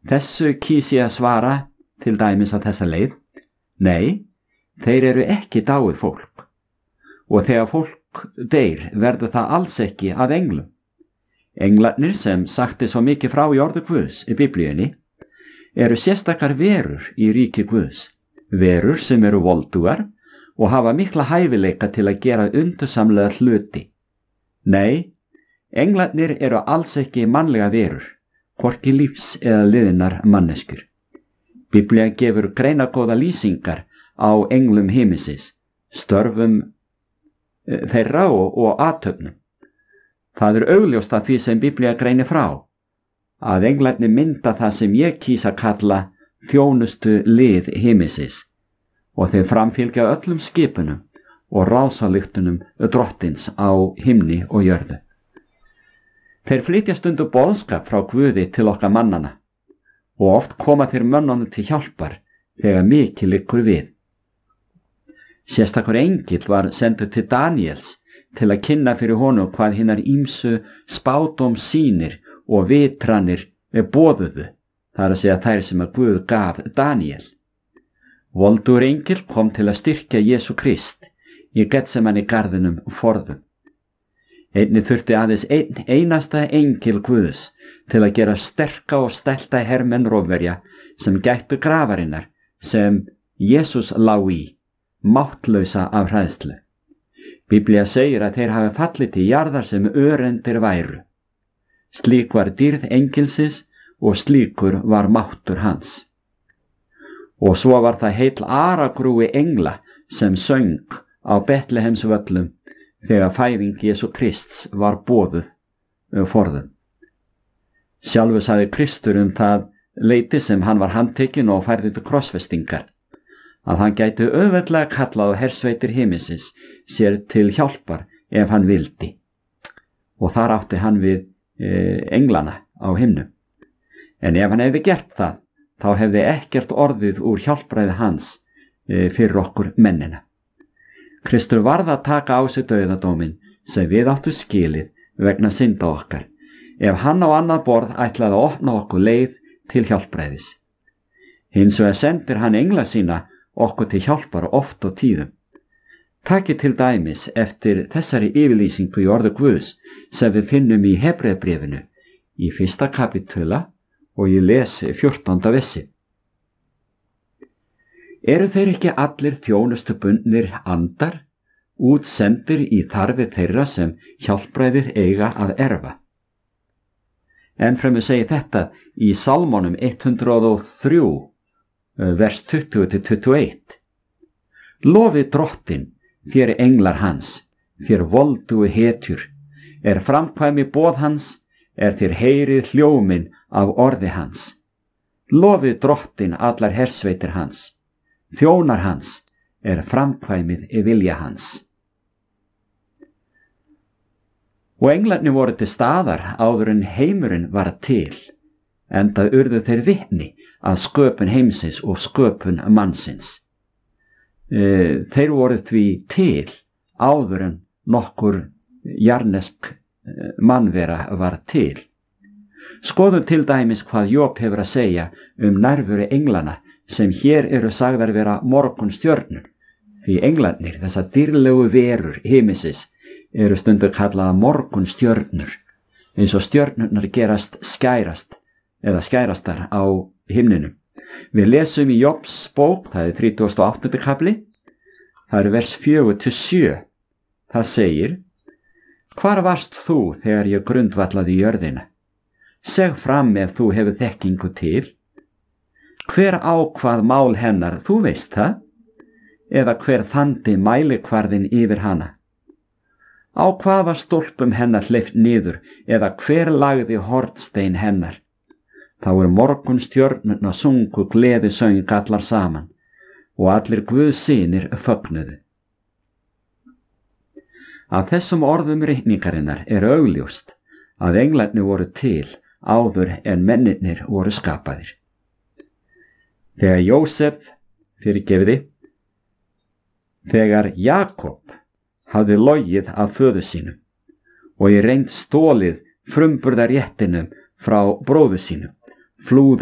Þessu kýs ég að svara til dæmis á þessa leið: nei, þeir eru ekki dáið fólk, og þegar fólk deyr verður það alls ekki að englum. Englarnir sem sagt svo mikið frá í orði Guðs í Biblíunni eru sérstakar verur í ríki Guðs, verur sem eru voldugar og hafa mikla hæfileika til að gera undursamlega hluti. Nei, englarnir eru alls ekki mannlega verur, hvorki lífs eða liðinnar manneskjur. Biblían gefur greinagóða lýsingar á englum himinsins, störfum þeirra og athöfnum. Það er augljóst að því sem Biblía greinir frá, að englarnir mynda það sem ég kýs að kalla þjónustu lið himinsins, og þeir framfylgja öllum skipunum og ráðsalyktunum drottins á himni og jörðu. Þeir flytja stundu boðskap frá Guði til okkar mannana, og oft koma þeir mönnunum til hjálpar þegar mikið liggur við. Sérstakur engill var sendur til Daníels til að kynna fyrir honum hvað hinnar ýmsu spádómssýnir og vitranir boðuðu, það er að segja þær sem að Guð gaf Daníel. Voldugur engill kom til að styrkja Jesú Krist í Getsemanni garðinum forðum. Einnig þurfti aðeins einasta engill Guðs til að gera sterka og stelta hermenn Rómverja sem gættu grafarinnar sem Jesús lá í, máttlausa af hræðslu. Biblía segir að þeir hafi fallið til jarðar sem örendir væru. Slík var dýrð engilsins og slíkur var máttur hans. Og svo var það heill aragrúi engla sem söng á Betlehemsvöllum þegar fæðing Jesú Krists var boðuð forðum. Sjálfur sagði Kristur það leyti sem hann var handtekinn og færður til krossfestingar, að hann gæti auðveldlega kallað á hersveitir himinsins sér til hjálpar ef hann vildi. Og þar átti hann við englana á himnum. En ef hann hefði gert það, þá hefði ekkert orðið úr hjálpræði hans fyrir okkur mennina. Kristur varð að taka á sig dauðadóminn sem við áttu skilið vegna synda okkar, ef hann á annað borð ætlaði að opna okkur leið til hjálpræðis. Hins vegar sendir hann engla sína okkur til hjálpar oft og tíðum. Takið til dæmis eftir þessari yfirlýsingu í orði Guðs sem við finnum í Hebreabréfinu í 1. kapítula og ég les 14. versi. Eru þeir ekki allir þjónustubundnir andar, útsendir í þarfir þeirra sem hjálpræðir eiga að erfa? Ennfremur segir þetta í Salmónum 103, vers 20-21. Lofið Drottin, þér englar hans, þér voldugu hetjur, framkvæmi boð hans, þér heyrið hljóminn af orði hans. Lofið Drottin allar hersveitir hans, þjónar hans, framkvæmið vilja hans. Og englarnir voru til staðar áður en heimurinn var til, enda urðu þeir vitni að sköpun heimsins og sköpun mannsins. Þeir voru því til áður en nokkur jarnesk mannvera var til. Skoðum til dæmis hvað Job hefur að segja nærveru englana sem hér eru sagðar vera morgunstjörnur, því englarnir, þessar dýrlegu verur himinsins, eru stundur kallaða morgunstjörnur, eins og stjörnurnar gerast skærastar á himninum. Við lesum í Jobs bók, það 38. kapli, það vers 4-7. Það segir: Hvar varst þú þegar ég grundvallaði jörðina? Seg fram ef þú hefur þekkingu til. Hver ákvað mál hennar, þú veist það? Eða hver þandi mælikvarðin yfir hana? Á hvaða stólpum hennar hleypt niður, eða hver lagði hornstein hennar? Þá morgunstjörnurnar sungu gleðisöng allar saman, og allir Guðs synir fögnuðu. Af þessum orðum ritningarinnar augljóst að englarnir voru til áður en mennirnir voru skapaðir. Þegar Jósef, þegar Jakob hafði logið af föður sínum og í reynd stólið frumburðarréttinum frá bróður sínum, flúði